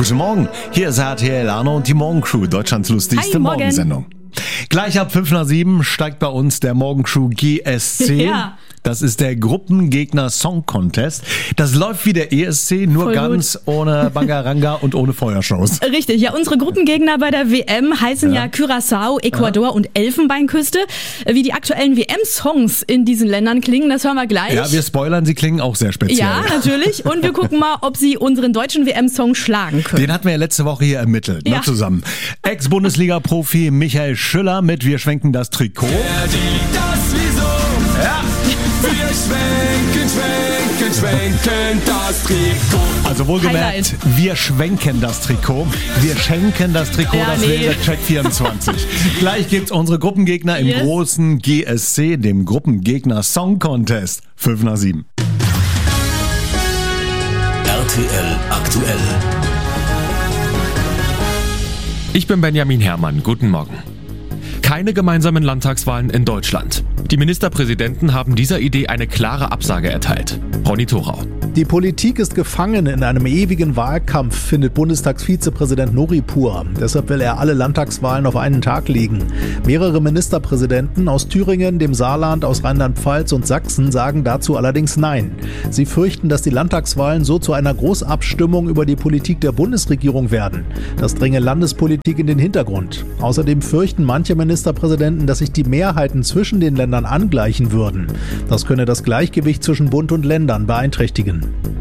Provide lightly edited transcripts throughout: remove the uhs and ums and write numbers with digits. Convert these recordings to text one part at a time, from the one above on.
Guten Morgen, hier ist RTL Arno und die Morgencrew, Deutschlands lustigste Morgensendung. Gleich ab 5:07 steigt bei uns der Morgencrew GSC. Ja. Das ist der Gruppengegner Song Contest. Das läuft wie der ESC, nur voll ganz gut. Ohne Bangaranga und ohne Feuershows. Richtig, ja, unsere Gruppengegner bei der WM heißen ja Curaçao, Ecuador und Elfenbeinküste. Wie die aktuellen WM-Songs in diesen Ländern klingen, das hören wir gleich. Ja, wir spoilern, sie klingen auch sehr speziell. Ja, natürlich. Und wir gucken mal, ob sie unseren deutschen WM-Song schlagen können. Den hatten wir ja letzte Woche hier ermittelt, ne, zusammen. Ex-Bundesliga-Profi Michael Schüller mit Wir schwenken das Trikot. Das Wieso. Ja. Wir schwenken das Trikot. Also wohlgemerkt, wir schwenken das Trikot. Wir schenken das Trikot, ja, das wäre Check 24. Gleich gibt's unsere Gruppengegner im großen GSC, dem Gruppengegner Song Contest. 5:07. RTL aktuell. Ich bin Benjamin Herrmann. Guten Morgen. Keine gemeinsamen Landtagswahlen in Deutschland. Die Ministerpräsidenten haben dieser Idee eine klare Absage erteilt. Ronny Thorau. Die Politik ist gefangen in einem ewigen Wahlkampf, findet Bundestagsvizepräsident Nuripur. Deshalb will er alle Landtagswahlen auf einen Tag legen. Mehrere Ministerpräsidenten aus Thüringen, dem Saarland, aus Rheinland-Pfalz und Sachsen sagen dazu allerdings Nein. Sie fürchten, dass die Landtagswahlen so zu einer Großabstimmung über die Politik der Bundesregierung werden. Das dränge Landespolitik in den Hintergrund. Außerdem fürchten manche Ministerpräsidenten, dass sich die Mehrheiten zwischen den Ländern angleichen würden. Das könne das Gleichgewicht zwischen Bund und Ländern beeinträchtigen.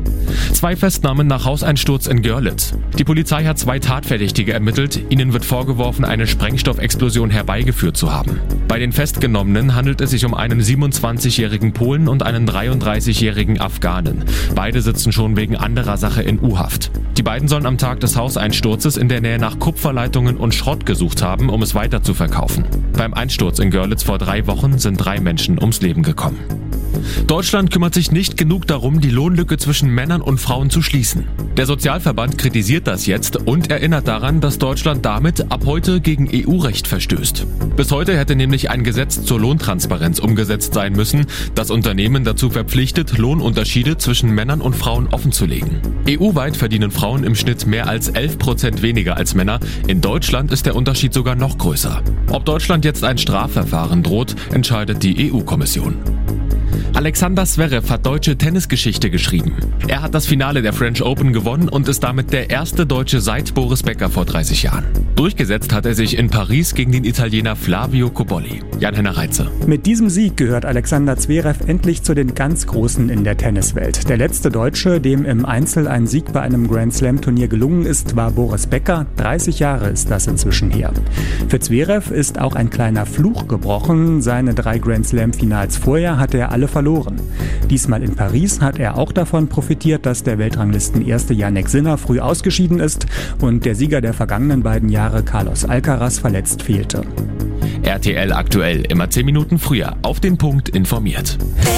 2 Festnahmen nach Hauseinsturz in Görlitz. Die Polizei hat 2 Tatverdächtige ermittelt. Ihnen wird vorgeworfen, eine Sprengstoffexplosion herbeigeführt zu haben. Bei den Festgenommenen handelt es sich um einen 27-jährigen Polen und einen 33-jährigen Afghanen. Beide sitzen schon wegen anderer Sache in U-Haft. Die beiden sollen am Tag des Hauseinsturzes in der Nähe nach Kupferleitungen und Schrott gesucht haben, um es weiter zu verkaufen. Beim Einsturz in Görlitz vor 3 Wochen sind 3 Menschen ums Leben gekommen. Deutschland kümmert sich nicht genug darum, die Lohnlücke zwischen Männern und Frauen zu schließen. Der Sozialverband kritisiert das jetzt und erinnert daran, dass Deutschland damit ab heute gegen EU-Recht verstößt. Bis heute hätte nämlich ein Gesetz zur Lohntransparenz umgesetzt sein müssen, das Unternehmen dazu verpflichtet, Lohnunterschiede zwischen Männern und Frauen offenzulegen. EU-weit verdienen Frauen im Schnitt mehr als 11% weniger als Männer. In Deutschland ist der Unterschied sogar noch größer. Ob Deutschland jetzt ein Strafverfahren droht, entscheidet die EU-Kommission. Alexander Zverev hat deutsche Tennisgeschichte geschrieben. Er hat das Finale der French Open gewonnen und ist damit der erste Deutsche seit Boris Becker vor 30 Jahren. Durchgesetzt hat er sich in Paris gegen den Italiener Flavio Cobolli. Jan-Henner Reitze. Mit diesem Sieg gehört Alexander Zverev endlich zu den ganz Großen in der Tenniswelt. Der letzte Deutsche, dem im Einzel ein Sieg bei einem Grand-Slam-Turnier gelungen ist, war Boris Becker. 30 Jahre ist das inzwischen her. Für Zverev ist auch ein kleiner Fluch gebrochen. Seine 3 Grand-Slam-Finals vorher hatte er alle verloren. Diesmal in Paris hat er auch davon profitiert, dass der Weltranglisten-Erste Jannik Sinner früh ausgeschieden ist und der Sieger der vergangenen beiden Jahre Carlos Alcaraz verletzt fehlte. RTL aktuell, immer 10 Minuten früher, auf den Punkt informiert.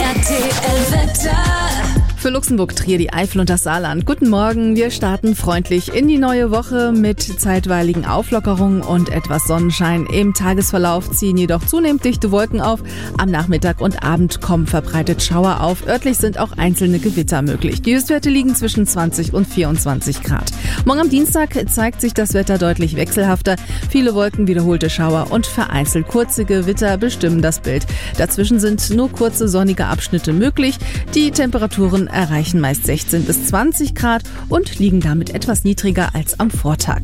RTL Wetter. Für Luxemburg, Trier, die Eifel und das Saarland. Guten Morgen, wir starten freundlich in die neue Woche mit zeitweiligen Auflockerungen und etwas Sonnenschein. Im Tagesverlauf ziehen jedoch zunehmend dichte Wolken auf. Am Nachmittag und Abend kommen verbreitet Schauer auf. Örtlich sind auch einzelne Gewitter möglich. Die Höchstwerte liegen zwischen 20 und 24 Grad. Morgen am Dienstag zeigt sich das Wetter deutlich wechselhafter. Viele Wolken, wiederholte Schauer und vereinzelt kurze Gewitter bestimmen das Bild. Dazwischen sind nur kurze sonnige Abschnitte möglich. Die Temperaturen erreichen meist 16 bis 20 Grad und liegen damit etwas niedriger als am Vortag.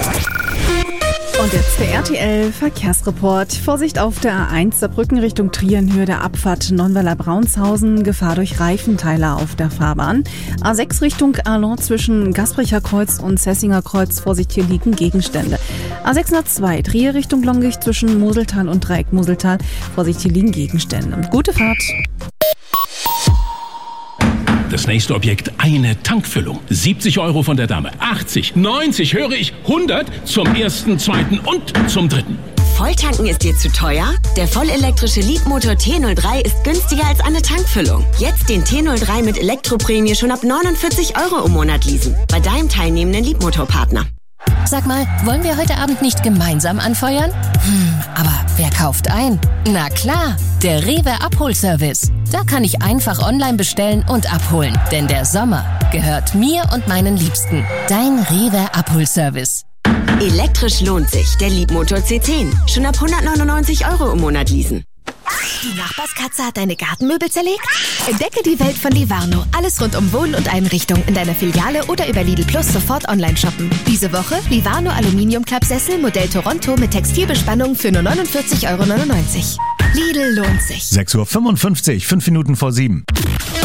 Und jetzt der RTL-Verkehrsreport. Vorsicht auf der A1 Saarbrücken Richtung Trier in Höhe der Abfahrt Nonnweiler-Braunshausen. Gefahr durch Reifenteiler auf der Fahrbahn. A6 Richtung Arlon zwischen Gasprecher Kreuz und Sessinger Kreuz. Vorsicht, hier liegen Gegenstände. A602 Trier Richtung Longicht zwischen Moseltal und Dreieck Moseltal. Vorsicht, hier liegen Gegenstände. Gute Fahrt. Das nächste Objekt, eine Tankfüllung. 70 € von der Dame, 80, 90, höre ich, 100 zum ersten, zweiten und zum dritten. Volltanken ist dir zu teuer? Der vollelektrische Leapmotor T03 ist günstiger als eine Tankfüllung. Jetzt den T03 mit Elektroprämie schon ab 49 € im Monat leasen. Bei deinem teilnehmenden Leapmotor-Partner. Sag mal, wollen wir heute Abend nicht gemeinsam anfeuern? Aber wer kauft ein? Na klar, der Rewe Abholservice. Da kann ich einfach online bestellen und abholen. Denn der Sommer gehört mir und meinen Liebsten. Dein Rewe Abholservice. Elektrisch lohnt sich. Der Liebmotor C10. Schon ab 199 € im Monat leasen. Die Nachbarskatze hat deine Gartenmöbel zerlegt? Entdecke die Welt von Livarno. Alles rund um Wohnen und Einrichtung in deiner Filiale oder über Lidl Plus sofort online shoppen. Diese Woche Livarno Aluminiumklappsessel Modell Toronto mit Textilbespannung für nur 49,99 €. Lidl lohnt sich. 6:55 Uhr, 5 Minuten vor 7.